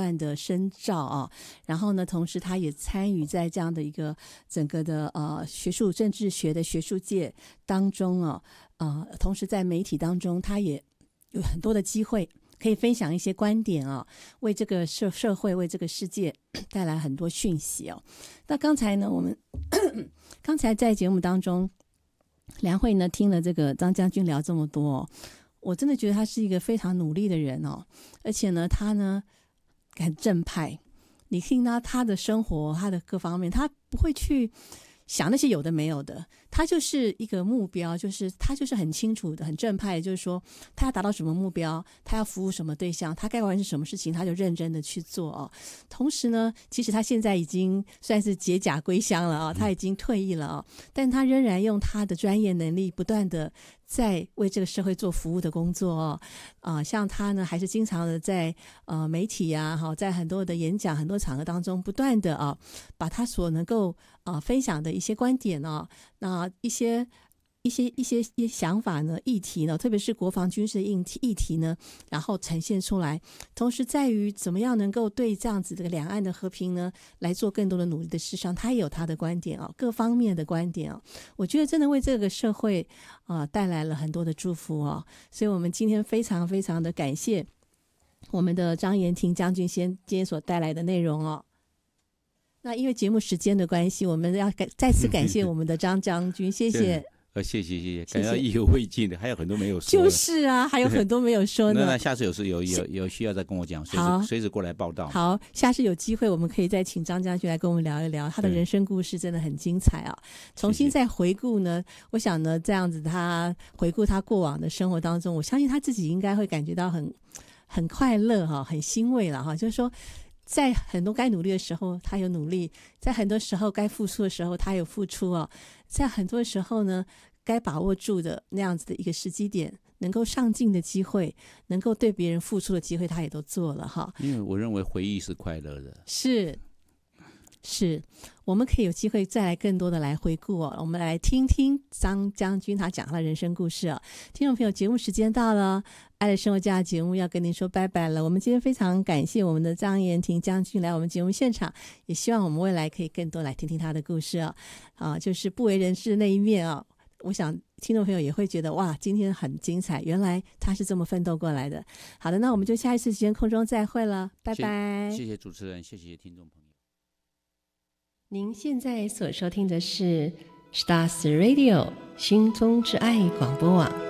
断的深造啊。然后呢，同时他也参与在这样的一个整个的学术政治学的学术界当中啊，同时在媒体当中，他也有很多的机会可以分享一些观点啊，为这个社会为这个世界带来很多讯息哦。那刚才呢，我们刚才在节目当中，梁慧呢听了这个张将军聊这么多哦，我真的觉得他是一个非常努力的人哦，而且呢，他呢很正派。你听到他的生活，他的各方面，他不会去想那些有的没有的，他就是一个目标，就是他就是很清楚的、很正派，就是说他要达到什么目标，他要服务什么对象，他该完成什么事情，他就认真的去做哦。同时呢，其实他现在已经算是解甲归乡了啊，他已经退役了啊，但他仍然用他的专业能力不断的在为这个社会做服务的工作哦。像他呢，还是经常的在媒体啊，在很多的演讲、很多场合当中，不断的把他所能够分享的一些观点那一些想法呢、议题呢，特别是国防军事的议题呢，然后呈现出来。同时，在于怎么样能够对这样子这个两岸的和平呢，来做更多的努力的事上，他也有他的观点各方面的观点我觉得真的为这个社会带来了很多的祝福所以我们今天非常非常的感谢我们的张延廷将军今天所带来的内容那因为节目时间的关系，我们要再次感谢我们的张将军，谢谢。 谢谢，感到意犹未尽的，还有很多没有说。 就是啊，还有很多没有说呢。 那下次有需要再跟我讲，随时过来报道。 好，下次有机会我们可以再请张将军来跟我们聊一聊他的人生故事，真的很精彩重新再回顾呢，我想呢，这样子他回顾他过往的生活当中，我相信他自己应该会感觉到很快乐很欣慰了就是说。在很多该努力的时候他有努力，在很多时候该付出的时候他有付出在很多时候呢该把握住的那样子的一个时机点，能够上进的机会，能够对别人付出的机会他也都做了因为我认为回忆是快乐的。 是我们可以有机会再来更多的来回顾我们来听听张将军他讲他的人生故事听众朋友，节目时间到了，爱的生活家的节目要跟您说拜拜了。我们今天非常感谢我们的张延廷将军来我们节目现场，也希望我们未来可以更多来听听他的故事就是不为人知的那一面我想听众朋友也会觉得哇，今天很精彩，原来他是这么奋斗过来的。好的，那我们就下一次时间空中再会了，拜拜。 谢谢主持人，谢谢听众朋友。 您现在所收听的是 Stars Radio 心中之爱广播网。